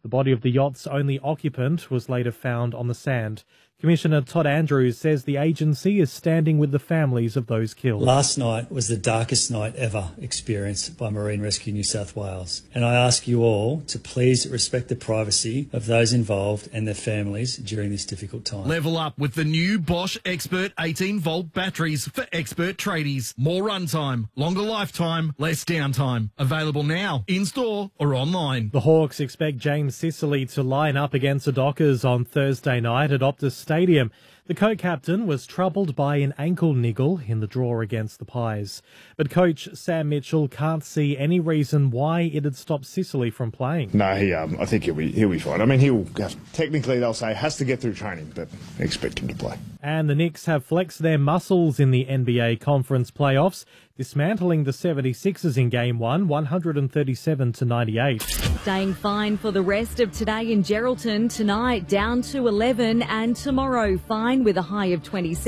The body of the yacht's only occupant was later found on the sand. Commissioner Todd Andrews says the agency is standing with the families of those killed. Last night was the darkest night ever experienced by Marine Rescue New South Wales, and I ask you all to please respect the privacy of those involved and their families during this difficult time. Level up with the new Bosch Expert 18-volt batteries for expert tradies. More runtime, longer lifetime, less downtime. Available now, in-store or online. The Hawks expect James Sicily to line up against the Dockers on Thursday night at Optus Stadium. The co-captain was troubled by an ankle niggle in the draw against the Pies. But coach Sam Mitchell can't see any reason why it had stopped Sicily from playing. No, I think he'll be fine. I mean, technically they'll say has to get through training, but I expect him to play. And the Knicks have flexed their muscles in the NBA Conference playoffs, dismantling the 76ers in Game 1, 137-98. Staying fine for the rest of today in Geraldton. Tonight down to 11 and tomorrow fine with a high of 26.